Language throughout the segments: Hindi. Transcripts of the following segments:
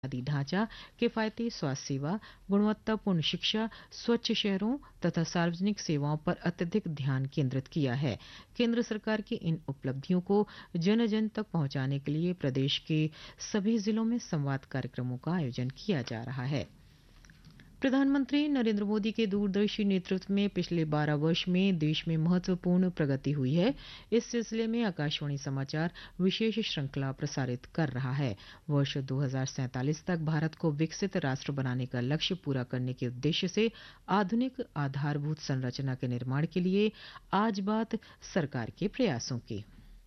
बुनियादी ढांचा, किफायती स्वास्थ्य सेवा, गुणवत्तापूर्ण शिक्षा, स्वच्छ शहरों तथा सार्वजनिक सेवाओं पर अत्यधिक ध्यान केंद्रित किया है। केंद्र सरकार की इन उपलब्धियों को जन जन तक पहुंचाने के लिए प्रदेश के सभी जिलों में संवाद कार्यक्रमों का आयोजन किया जा रहा है। प्रधानमंत्री नरेंद्र मोदी के दूरदर्शी नेतृत्व में पिछले 12 वर्ष में देश में महत्वपूर्ण प्रगति हुई है। इस सिलसिले में आकाशवाणी समाचार विशेष श्रृंखला प्रसारित कर रहा है। वर्ष 2047 तक भारत को विकसित राष्ट्र बनाने का लक्ष्य पूरा करने के उद्देश्य से आधुनिक आधारभूत संरचना के निर्माण के लिए आज बात सरकार के प्रयासों की।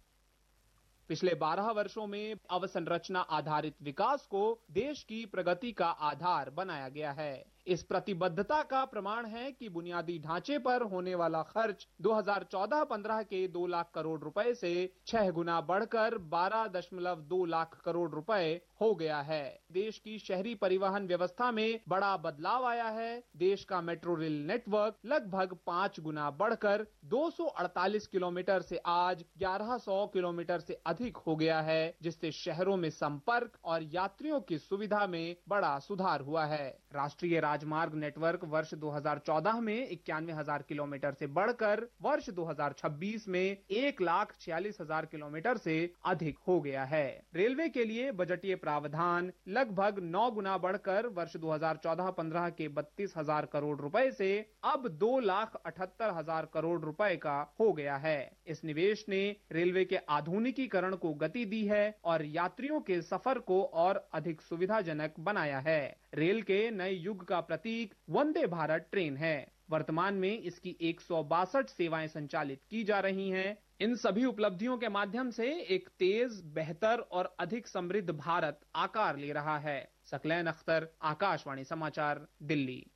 पिछले 12 वर्षों में अवसंरचना आधारित विकास को देश की प्रगति का आधार बनाया गया है। इस प्रतिबद्धता का प्रमाण है कि बुनियादी ढांचे पर होने वाला खर्च 2014-15 के 2 लाख करोड़ रुपए से 6 गुना बढ़कर 12.2 लाख करोड़ रुपए हो गया है। देश की शहरी परिवहन व्यवस्था में बड़ा बदलाव आया है। देश का मेट्रो रेल नेटवर्क लगभग 5 गुना बढ़कर 248 किलोमीटर से आज 1100 किलोमीटर से अधिक हो गया है, जिससे शहरों में संपर्क और यात्रियों की सुविधा में बड़ा सुधार हुआ है। राष्ट्रीय राजमार्ग नेटवर्क वर्ष 2014 में 91,000 किलोमीटर से बढ़कर वर्ष 2026 में 1,46,000 किलोमीटर से अधिक हो गया है। रेलवे के लिए बजटीय प्रावधान लगभग 9 गुना बढ़कर वर्ष 2014-15 के 32,000 करोड़ रुपए से अब 2,78,000 करोड़ रुपए का हो गया है। इस निवेश ने रेलवे के आधुनिकीकरण को गति दी है और यात्रियों के सफर को और अधिक सुविधाजनक बनाया है। रेल के नए युग का प्रतीक वंदे भारत ट्रेन है। वर्तमान में इसकी 162 सेवाएं संचालित की जा रही हैं। इन सभी उपलब्धियों के माध्यम से एक तेज, बेहतर और अधिक समृद्ध भारत आकार ले रहा है। सकलैन अख्तर, आकाशवाणी समाचार, दिल्ली।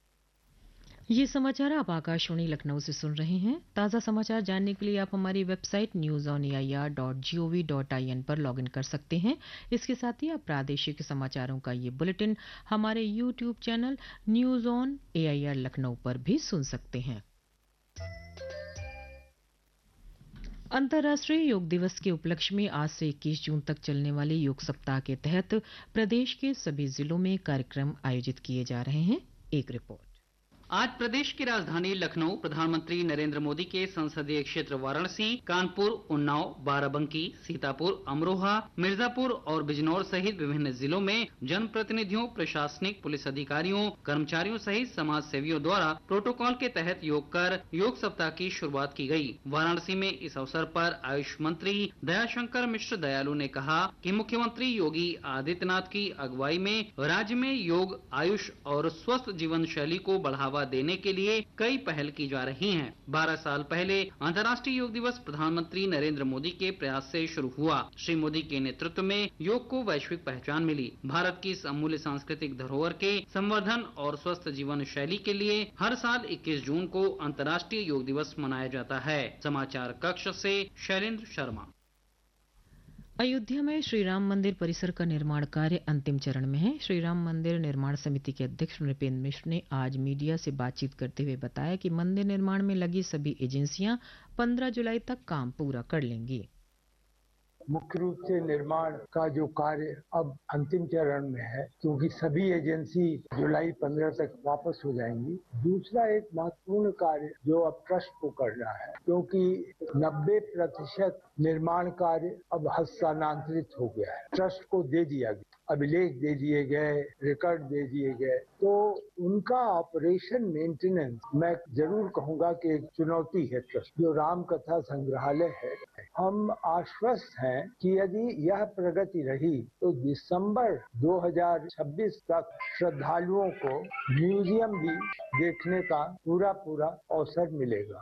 ये समाचार आप आकाशवाणी लखनऊ से सुन रहे हैं। ताज़ा समाचार जानने के लिए आप हमारी वेबसाइट newsonair.gov.in पर लॉगिन कर सकते हैं। इसके साथ ही आप प्रादेशिक समाचारों का ये बुलेटिन हमारे YouTube channel news on AIR Lucknow पर भी सुन सकते हैं। अंतर्राष्ट्रीय योग दिवस के उपलक्ष्य में आज से 21 जून तक चलने वाले योग सप्ताह के तहत प्रदेश के सभी जिलों में कार्यक्रम आयोजित किए जा रहे हैं। एक रिपोर्ट। आज प्रदेश की राजधानी लखनऊ प्रधानमंत्री नरेंद्र मोदी के संसदीय क्षेत्र वाराणसी, कानपुर, उन्नाव, बाराबंकी, सीतापुर, अमरोहा, मिर्जापुर और बिजनौर सहित विभिन्न जिलों में जनप्रतिनिधियों, प्रशासनिक, पुलिस अधिकारियों, कर्मचारियों सहित समाज सेवियों द्वारा प्रोटोकॉल के तहत योग कर योग सप्ताह की शुरुआत की गई। वाराणसी में इस अवसर पर आयुष मंत्री दयाशंकर मिश्र दयालु ने कहा कि मुख्यमंत्री योगी आदित्यनाथ की अगुवाई में राज्य में योग, आयुष और स्वस्थ जीवन शैली को बढ़ावा देने के लिए कई पहल की जा रही हैं। 12 साल पहले अंतर्राष्ट्रीय योग दिवस प्रधानमंत्री नरेंद्र मोदी के प्रयास से शुरू हुआ। श्री मोदी के नेतृत्व में योग को वैश्विक पहचान मिली। भारत की इस अमूल्य सांस्कृतिक धरोहर के संवर्धन और स्वस्थ जीवन शैली के लिए हर साल 21 जून को अंतर्राष्ट्रीय योग दिवस मनाया जाता है। समाचार कक्ष से शैलेंद्र शर्मा। अयोध्या में श्री राम मंदिर परिसर का निर्माण कार्य अंतिम चरण में है। श्री राम मंदिर निर्माण समिति के अध्यक्ष नृपेंद्र मिश्र ने आज मीडिया से बातचीत करते हुए बताया कि मंदिर निर्माण में लगी सभी एजेंसियां 15 जुलाई तक काम पूरा कर लेंगी। मुख्य रूप से निर्माण का जो कार्य अब अंतिम चरण में है, क्योंकि सभी एजेंसी जुलाई 15 तक वापस हो जाएंगी। दूसरा एक महत्वपूर्ण कार्य जो अब ट्रस्ट को करना है, क्योंकि 90% निर्माण कार्य अब हस्तांतरित हो गया है, ट्रस्ट को दे दिया गया, अभिलेख दे दिए गए, रिकॉर्ड दे दिए गए, तो उनका ऑपरेशन मेंटेनेंस मैं जरूर कहूंगा कि एक चुनौती है। ट्रस्ट जो राम कथा संग्रहालय है, हम आश्वस्त हैं कि यदि यह प्रगति रही तो दिसंबर 2026 तक श्रद्धालुओं को म्यूजियम भी देखने का पूरा अवसर मिलेगा।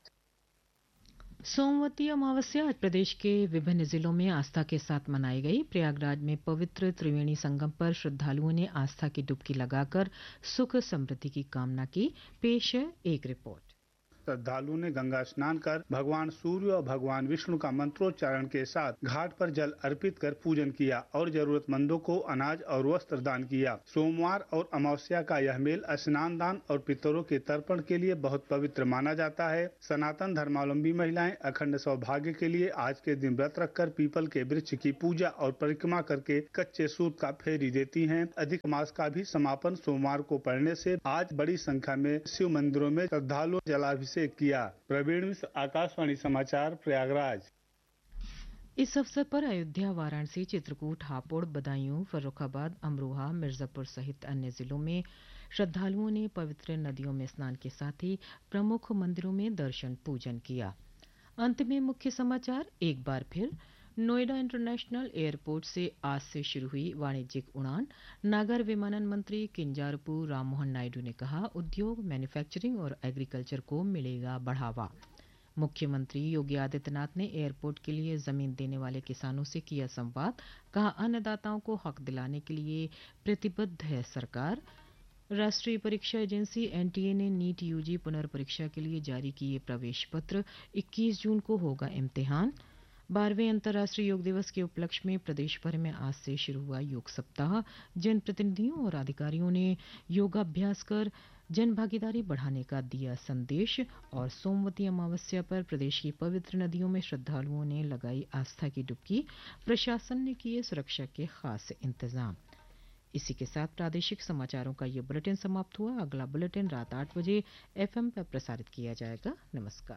सोमवती अमावस्या आज प्रदेश के विभिन्न जिलों में आस्था के साथ मनाई गई। प्रयागराज में पवित्र त्रिवेणी संगम पर श्रद्धालुओं ने आस्था की डुबकी लगाकर सुख समृद्धि की कामना की। पेश है एक रिपोर्ट। श्रद्धालुओं ने गंगा स्नान कर भगवान सूर्य और भगवान विष्णु का मंत्रोच्चारण के साथ घाट पर जल अर्पित कर पूजन किया और जरूरतमंदों को अनाज और वस्त्र दान किया। सोमवार और अमावस्या का यह मेल स्नान दान और पितरों के तर्पण के लिए बहुत पवित्र माना जाता है। सनातन धर्मावलंबी महिलाएं अखंड सौभाग्य के लिए आज के दिन व्रत रखकर पीपल के वृक्ष की पूजा और परिक्रमा करके कच्चे सूत का फेरी देती हैं। अधिक मास का भी समापन सोमवार को पड़ने से आज बड़ी संख्या में शिव मंदिरों में श्रद्धालुओं ने जलाभिषेक किया। प्रवीण मिश्र, आकाशवाणी समाचार, प्रयागराज। इस अवसर पर अयोध्या, वाराणसी, चित्रकूट, हापुड़, बदायूं, फर्रुखाबाद, अमरोहा, मिर्जापुर सहित अन्य जिलों में श्रद्धालुओं ने पवित्र नदियों में स्नान के साथ ही प्रमुख मंदिरों में दर्शन पूजन किया। अंत में मुख्य समाचार एक बार फिर। नोएडा इंटरनेशनल एयरपोर्ट से आज से शुरू हुई वाणिज्यिक उड़ान। नागर विमानन मंत्री किंजारपू राममोहन नायडू ने कहा, उद्योग, मैन्युफैक्चरिंग और एग्रीकल्चर को मिलेगा बढ़ावा। मुख्यमंत्री योगी आदित्यनाथ ने एयरपोर्ट के लिए जमीन देने वाले किसानों से किया संवाद। कहा, अन्नदाताओं को हक दिलाने के लिए प्रतिबद्ध है सरकार। राष्ट्रीय परीक्षा एजेंसी एनटीए ने नीट यूजी पुनर्परीक्षा के लिए जारी किए प्रवेश पत्र। 21 जून को होगा इम्तिहान। 12वें अंतर्राष्ट्रीय योग दिवस के उपलक्ष्य में प्रदेश भर में आज से शुरू हुआ योग सप्ताह। जनप्रतिनिधियों और अधिकारियों ने योगाभ्यास कर जन भागीदारी बढ़ाने का दिया संदेश। और सोमवती अमावस्या पर प्रदेश की पवित्र नदियों में श्रद्धालुओं ने लगाई आस्था की डुबकी। प्रशासन ने किए सुरक्षा के खास इंतजाम। इसी के साथ प्रादेशिक समाचारों का ये बुलेटिन समाप्त हुआ। अगला बुलेटिन रात 8 बजे FM पर प्रसारित किया जाएगा। नमस्कार।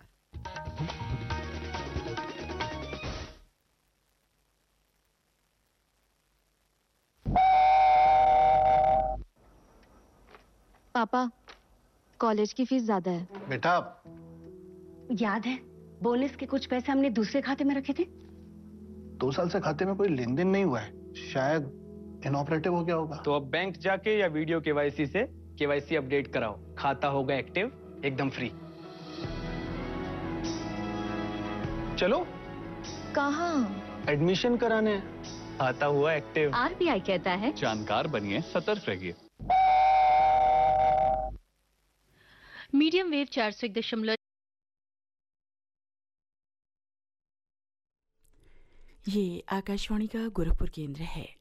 पापा, कॉलेज की फीस ज्यादा है। बेटा, याद है बोनस के कुछ पैसे हमने दूसरे खाते में रखे थे? 2 साल से खाते में कोई लेन देन नहीं हुआ है, शायद इनऑपरेटिव हो गया होगा। तो अब बैंक जाके या वीडियो केवाईसी से केवाईसी अपडेट कराओ, खाता होगा एक्टिव, एकदम फ्री। चलो। कहाँ? एडमिशन कराने। खाता हुआ एक्टिव। RBI कहता है जानकार बनिए, सतर्क रहिए। Medium wave 401.0। ये आकाशवाणी का गोरखपुर केंद्र है।